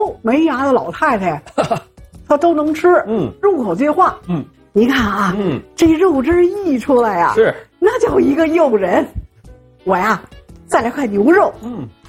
没牙的老太太，她都能吃，入口即化，你看啊，这肉汁溢出来呀， 是， 那叫一个诱人。我呀，再来块牛肉，